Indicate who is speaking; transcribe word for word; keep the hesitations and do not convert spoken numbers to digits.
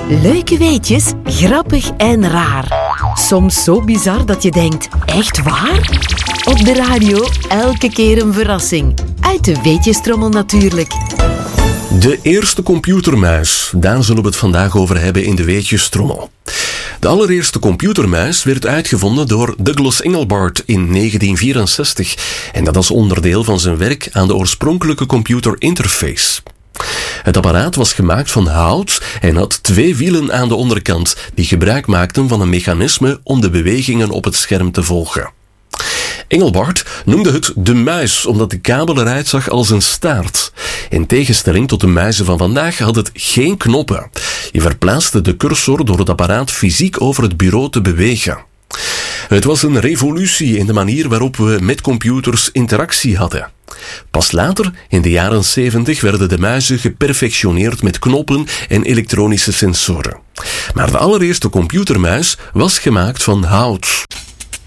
Speaker 1: Leuke weetjes, grappig en raar. Soms zo bizar dat je denkt, echt waar? Op de radio elke keer een verrassing. Uit de weetjestrommel natuurlijk.
Speaker 2: De eerste computermuis, daar zullen we het vandaag over hebben in de weetjestrommel. De allereerste computermuis werd uitgevonden door Douglas Engelbart in negentien vierenzestig en dat als onderdeel van zijn werk aan de oorspronkelijke computer interface. Het apparaat was gemaakt van hout en had twee wielen aan de onderkant die gebruik maakten van een mechanisme om de bewegingen op het scherm te volgen. Engelbart noemde het de muis omdat de kabel eruit zag als een staart. In tegenstelling tot de muizen van vandaag had het geen knoppen. Je verplaatste de cursor door het apparaat fysiek over het bureau te bewegen. Het was een revolutie in de manier waarop we met computers interactie hadden. Pas later, in de jaren zeventig, werden de muizen geperfectioneerd met knoppen en elektronische sensoren. Maar de allereerste computermuis was gemaakt van hout.